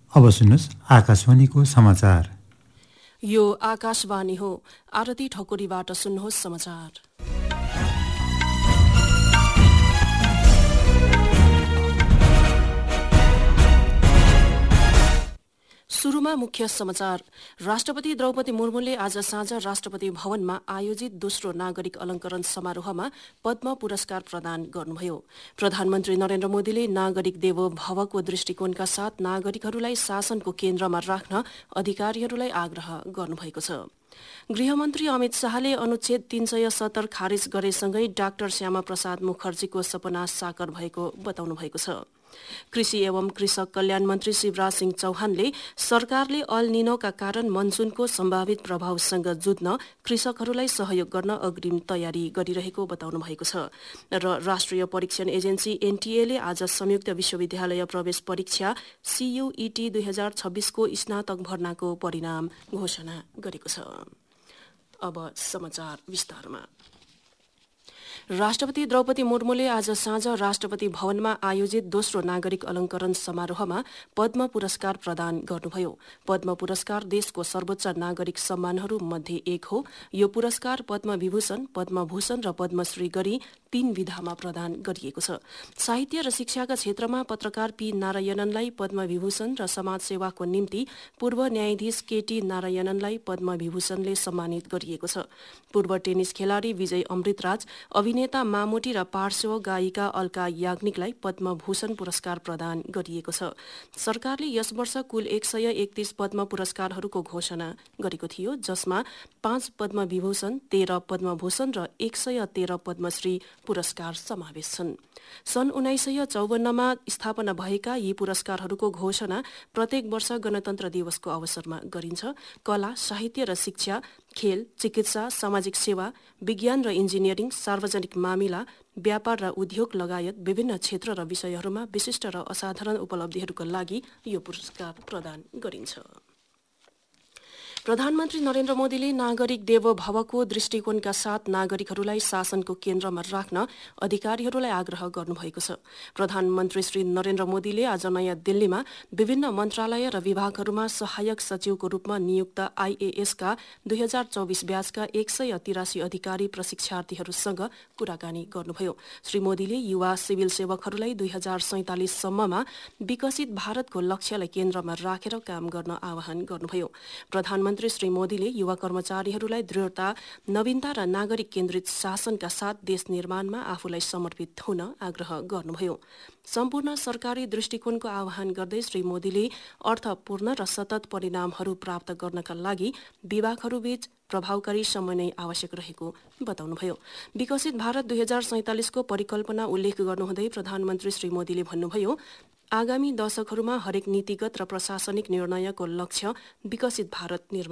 अब सुन्नुहोस् आकाशवाणीको समाचार। यो आकाशवाणी हो। आरती ठकुरीबाट सुन्नुहोस् समाचार। सुरुमा मुख्य समाचार। राष्ट्रपति द्रौपदी मुर्मुले आज साँझ राष्ट्रपति भवनमा आयोजित दोस्रो नागरिक अलंकरण समारोहमा पद्म पुरस्कार प्रदान गर्नुभयो। प्रधानमन्त्री नरेन्द्र मोदीले नागरिक देवो भवको दृष्टिकोणका साथ नागरिकहरूलाई शासनको केन्द्रमा राख्न अधिकारीहरूलाई आग्रह गर्नुभएको छ। गृहमन्त्री अमित शाहले अनुच्छेद 370 खारिज गरेसँगै डाक्टर श्यामा प्रसाद मुखर्जीको सपना साकार भएको बताउनु भएको छ। कृषि एवं कृषक कल्याण मन्त्री शिवराज सिंह चौहानले सरकारले अल निनोका कारण मनसुनको सम्भावित प्रभावसँग जुझ्न कृषकहरूलाई सहयोग गर्न अग्रिम तयारी गरिरहेको बताउनु भएको छ। र राष्ट्रिय परीक्षण एजेन्सी एनटीएले आज संयुक्त विश्वविद्यालय प्रवेश परीक्षा CUET 2026 को स्नातक भर्नाको परिणाम घोषणा गरेको छ। अब समाचार विस्तारमा। राष्ट्रपति द्रौपदी मुर्मुले आज साँझ राष्ट्रपति भवनमा आयोजित दोस्रो नागरिक अलंकरण समारोहमा पद्म पुरस्कार प्रदान गर्नुभयो। पद्म पुरस्कार देशको सर्वोच्च नागरिक सम्मानहरू मध्ये एक हो। यो पुरस्कार पद्म विभूषण, पद्मभूषण र पद्मश्री गरी 3 विधामा प्रदान गरिएको छ। साहित्य र शिक्षाका क्षेत्रमा पत्रकार पी नारायणनलाई पद्म विभूषण र समाज सेवाको निम्ति पूर्व न्यायाधीश केटी नारायणनलाई पद्म विभूषणले सम्मानित गरिएको छ। पूर्व टेनिस खेलाडी विजय अमृतराज, अभिनेता मामुटी र पार्श्व गायिका अलका याग्निकलाई पद्मभूषण पुरस्कार प्रदान गरिएको छ। सरकारले यस वर्ष कुल 131 पद्म पुरस्कारहरूको घोषणा गरेको थियो, जसमा 5 पद्म विभूषण, 13 पद्मभूषण र 113 पद्मश्री पुरस्कार समावेश छन्। सन् 1954मा स्थापना भएका यी पुरस्कारहरूको घोषणा प्रत्येक वर्ष गणतन्त्र दिवसको अवसरमा गरिन्छ। कला, साहित्य र शिक्षा, खेल, चिकित्सा, सामाजिक सेवा, विज्ञान र इन्जिनियरिङ, सार्वजनिक मामिला, व्यापार र उद्योग लगायत विभिन्न क्षेत्र र विषयहरूमा विशिष्ट र असाधारण उपलब्धिहरूका लागि यो पुरस्कार प्रदान गरिन्छ। प्रधानमन्त्री नरेन्द्र मोदीले नागरिक देवो भवको दृष्टिकोणका साथ नागरिकहरूलाई शासनको केन्द्रमा राख्न अधिकारीहरूलाई आग्रह गर्नुभएको छ। प्रधानमन्त्री श्री नरेन्द्र मोदीले आज नयाँ दिल्लीमा विभिन्न मन्त्रालय र विभागहरूमा सहायक सचिवको रूपमा नियुक्त IAS का 2024 ब्याचका 183 अधिकारी प्रशिक्षार्थीहरूसँग कुराकानी गर्नुभयो। श्री मोदीले युवा सिभिल सेवकहरूलाई 2047 सम्ममा विकसित भारतको लक्ष्यलाई केन्द्रमा राखेर काम गर्न आह्वान गर्नुभयो। प्रधानमन्त्री श्री मोदीले युवा कर्मचारीहरूलाई दृढता, नवीनता र नागरिक केन्द्रित शासनका साथ देश निर्माणमा आफूलाई समर्पित हुन आग्रह गर्नुभयो। सम्पूर्ण सरकारी दृष्टिकोणको आह्वान गर्दै श्री मोदीले अर्थपूर्ण र सतत परिणामहरू प्राप्त गर्नका लागि विभागहरूबीच प्रभावकारी समन्वय आवश्यक रहेको बताउनुभयो। विकसित भारत 2047 को परिकल्पना उल्लेख गर्नुहुँदै प्रधानमन्त्री श्री मोदीले भन्नुभयो, आगामी दशकहरूमा हरेक नीतिगत र प्रशासनिक निर्णयको लक्ष्य विकसित भारत निर्माण